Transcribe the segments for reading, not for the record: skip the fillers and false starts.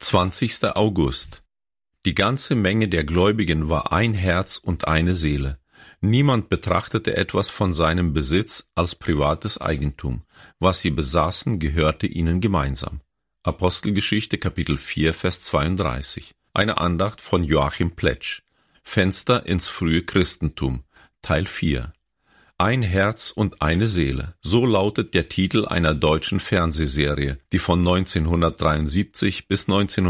20. August. Die ganze Menge der Gläubigen war ein Herz und eine Seele. Niemand betrachtete etwas von seinem Besitz als privates Eigentum. Was sie besaßen, gehörte ihnen gemeinsam. Apostelgeschichte, Kapitel 4, Vers 32. Eine Andacht von Joachim Pletsch. Fenster ins frühe Christentum. Teil 4. Ein Herz und eine Seele. So lautet der Titel einer deutschen Fernsehserie, die von 1973 bis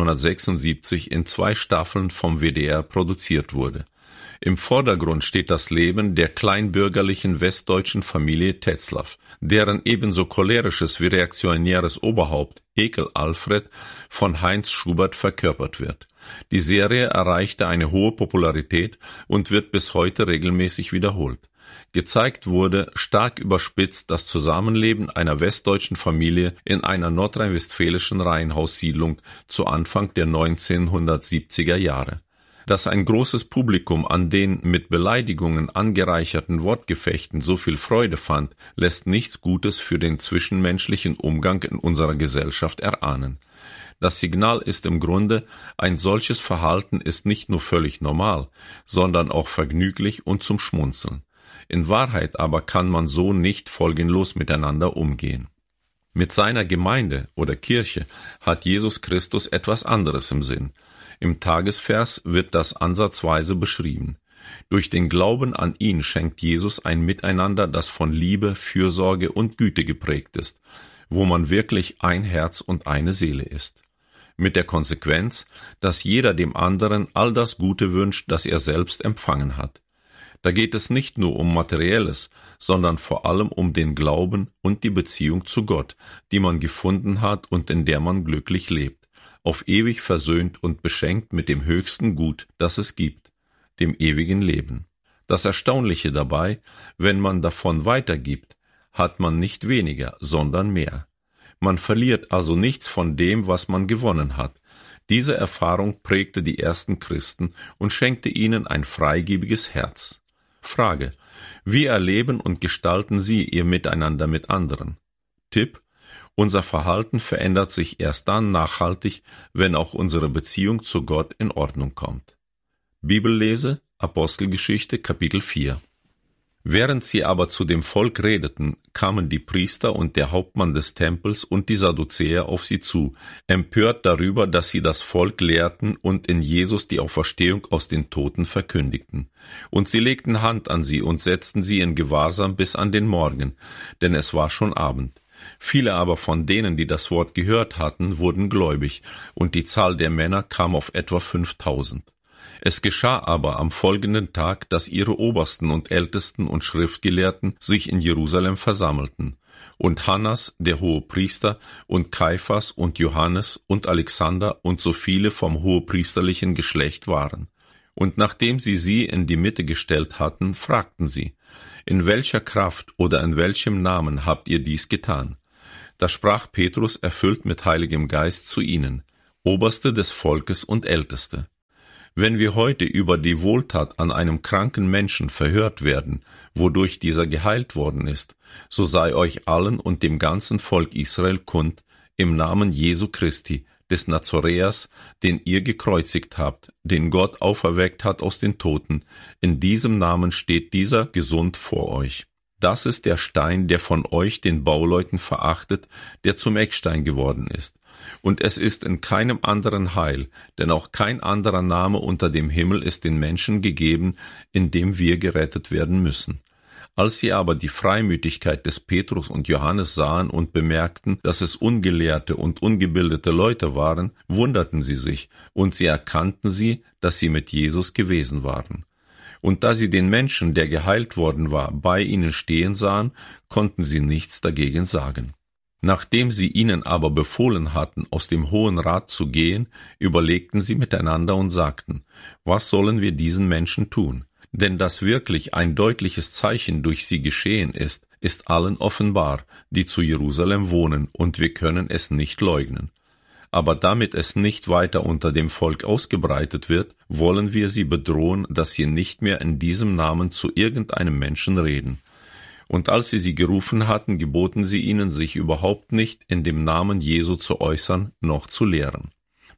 1976 in 2 Staffeln vom WDR produziert wurde. Im Vordergrund steht das Leben der kleinbürgerlichen westdeutschen Familie Tetzlaff, deren ebenso cholerisches wie reaktionäres Oberhaupt Ekel Alfred von Heinz Schubert verkörpert wird. Die Serie erreichte eine hohe Popularität und wird bis heute regelmäßig wiederholt. Gezeigt wurde, stark überspitzt, das Zusammenleben einer westdeutschen Familie in einer nordrhein-westfälischen Reihenhaussiedlung zu Anfang der 1970er Jahre. Dass ein großes Publikum an den mit Beleidigungen angereicherten Wortgefechten so viel Freude fand, lässt nichts Gutes für den zwischenmenschlichen Umgang in unserer Gesellschaft erahnen. Das Signal ist im Grunde, ein solches Verhalten ist nicht nur völlig normal, sondern auch vergnüglich und zum Schmunzeln. In Wahrheit aber kann man so nicht folgenlos miteinander umgehen. Mit seiner Gemeinde oder Kirche hat Jesus Christus etwas anderes im Sinn. Im Tagesvers wird das ansatzweise beschrieben. Durch den Glauben an ihn schenkt Jesus ein Miteinander, das von Liebe, Fürsorge und Güte geprägt ist, wo man wirklich ein Herz und eine Seele ist. Mit der Konsequenz, dass jeder dem anderen all das Gute wünscht, das er selbst empfangen hat. Da geht es nicht nur um Materielles, sondern vor allem um den Glauben und die Beziehung zu Gott, die man gefunden hat und in der man glücklich lebt, auf ewig versöhnt und beschenkt mit dem höchsten Gut, das es gibt, dem ewigen Leben. Das Erstaunliche dabei, wenn man davon weitergibt, hat man nicht weniger, sondern mehr. Man verliert also nichts von dem, was man gewonnen hat. Diese Erfahrung prägte die ersten Christen und schenkte ihnen ein freigebiges Herz. Frage: Wie erleben und gestalten Sie Ihr Miteinander mit anderen? Tipp: Unser Verhalten verändert sich erst dann nachhaltig, wenn auch unsere Beziehung zu Gott in Ordnung kommt. Bibellese, Apostelgeschichte, Kapitel 4. Während sie aber zu dem Volk redeten, kamen die Priester und der Hauptmann des Tempels und die Sadduzäer auf sie zu, empört darüber, dass sie das Volk lehrten und in Jesus die Auferstehung aus den Toten verkündigten. Und sie legten Hand an sie und setzten sie in Gewahrsam bis an den Morgen, denn es war schon Abend. Viele aber von denen, die das Wort gehört hatten, wurden gläubig, und die Zahl der Männer kam auf etwa 5000. Es geschah aber am folgenden Tag, dass ihre Obersten und Ältesten und Schriftgelehrten sich in Jerusalem versammelten. Und Hannas, der Hohepriester, und Kaiphas und Johannes und Alexander und so viele vom hohepriesterlichen Geschlecht waren. Und nachdem sie in die Mitte gestellt hatten, fragten sie: In welcher Kraft oder in welchem Namen habt ihr dies getan? Da sprach Petrus, erfüllt mit Heiligem Geist, zu ihnen: Oberste des Volkes und Älteste. Wenn wir heute über die Wohltat an einem kranken Menschen verhört werden, wodurch dieser geheilt worden ist, so sei euch allen und dem ganzen Volk Israel kund, im Namen Jesu Christi, des Nazoräers, den ihr gekreuzigt habt, den Gott auferweckt hat aus den Toten, in diesem Namen steht dieser gesund vor euch. Das ist der Stein, der von euch, den Bauleuten, verachtet, der zum Eckstein geworden ist. Und es ist in keinem anderen Heil, denn auch kein anderer Name unter dem Himmel ist den Menschen gegeben, in dem wir gerettet werden müssen. Als sie aber die Freimütigkeit des Petrus und Johannes sahen und bemerkten, dass es ungelehrte und ungebildete Leute waren, wunderten sie sich, und sie erkannten dass sie mit Jesus gewesen waren. Und da sie den Menschen, der geheilt worden war, bei ihnen stehen sahen, konnten sie nichts dagegen sagen. Nachdem sie ihnen aber befohlen hatten, aus dem Hohen Rat zu gehen, überlegten sie miteinander und sagten: Was sollen wir diesen Menschen tun? Denn dass wirklich ein deutliches Zeichen durch sie geschehen ist, ist allen offenbar, die zu Jerusalem wohnen, und wir können es nicht leugnen. Aber damit es nicht weiter unter dem Volk ausgebreitet wird, wollen wir sie bedrohen, dass sie nicht mehr in diesem Namen zu irgendeinem Menschen reden. Und als sie gerufen hatten, geboten sie ihnen, sich überhaupt nicht in dem Namen Jesu zu äußern, noch zu lehren.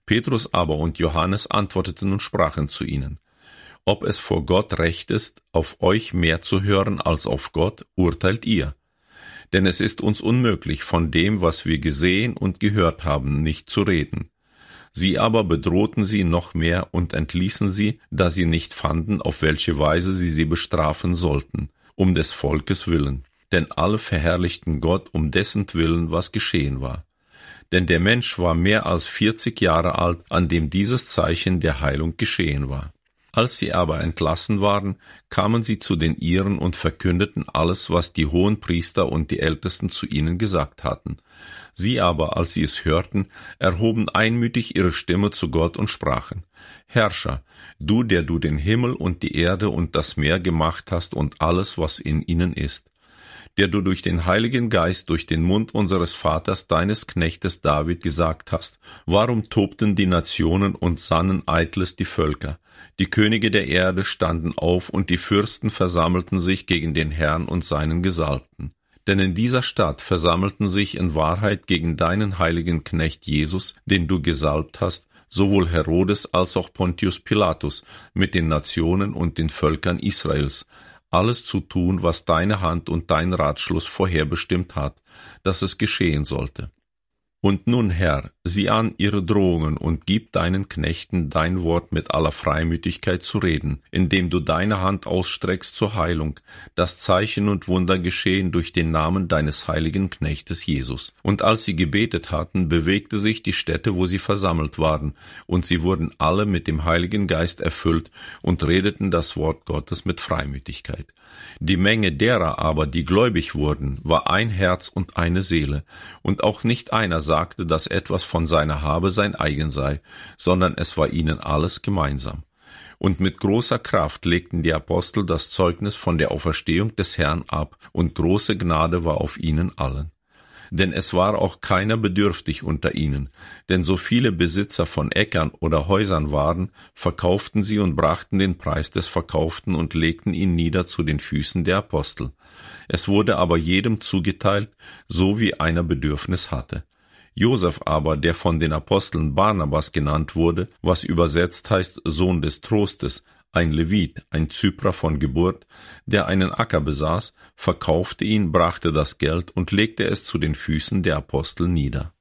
Petrus aber und Johannes antworteten und sprachen zu ihnen: Ob es vor Gott recht ist, auf euch mehr zu hören als auf Gott, urteilt ihr. Denn es ist uns unmöglich, von dem, was wir gesehen und gehört haben, nicht zu reden. Sie aber bedrohten sie noch mehr und entließen sie, da sie nicht fanden, auf welche Weise sie bestrafen sollten, um des Volkes willen. Denn alle verherrlichten Gott um dessentwillen, was geschehen war. Denn der Mensch war mehr als 40 Jahre alt, an dem dieses Zeichen der Heilung geschehen war. Als sie aber entlassen waren, kamen sie zu den Iren und verkündeten alles, was die Hohenpriester und die Ältesten zu ihnen gesagt hatten. Sie aber, als sie es hörten, erhoben einmütig ihre Stimme zu Gott und sprachen: Herrscher, du, der du den Himmel und die Erde und das Meer gemacht hast und alles, was in ihnen ist, der du durch den Heiligen Geist durch den Mund unseres Vaters, deines Knechtes David, gesagt hast: Warum tobten die Nationen und sannen eitles die Völker? Die Könige der Erde standen auf und die Fürsten versammelten sich gegen den Herrn und seinen Gesalbten. Denn in dieser Stadt versammelten sich in Wahrheit gegen deinen heiligen Knecht Jesus, den du gesalbt hast, sowohl Herodes als auch Pontius Pilatus mit den Nationen und den Völkern Israels, alles zu tun, was deine Hand und dein Ratschluss vorherbestimmt hat, dass es geschehen sollte. Und nun, Herr, sieh an ihre Drohungen und gib deinen Knechten dein Wort mit aller Freimütigkeit zu reden, indem du deine Hand ausstreckst zur Heilung, dass Zeichen und Wunder geschehen durch den Namen deines heiligen Knechtes Jesus. Und als sie gebetet hatten, bewegte sich die Stätte, wo sie versammelt waren, und sie wurden alle mit dem Heiligen Geist erfüllt und redeten das Wort Gottes mit Freimütigkeit. Die Menge derer aber, die gläubig wurden, war ein Herz und eine Seele, und auch nicht einer sagte, dass etwas von seiner Habe sein eigen sei, sondern es war ihnen alles gemeinsam. Und mit großer Kraft legten die Apostel das Zeugnis von der Auferstehung des Herrn ab, und große Gnade war auf ihnen allen. Denn es war auch keiner bedürftig unter ihnen, denn so viele Besitzer von Äckern oder Häusern waren, verkauften sie und brachten den Preis des Verkauften und legten ihn nieder zu den Füßen der Apostel. Es wurde aber jedem zugeteilt, so wie einer Bedürfnis hatte. Josef aber, der von den Aposteln Barnabas genannt wurde, was übersetzt heißt Sohn des Trostes, ein Levit, ein Zyprer von Geburt, der einen Acker besaß, verkaufte ihn, brachte das Geld und legte es zu den Füßen der Apostel nieder.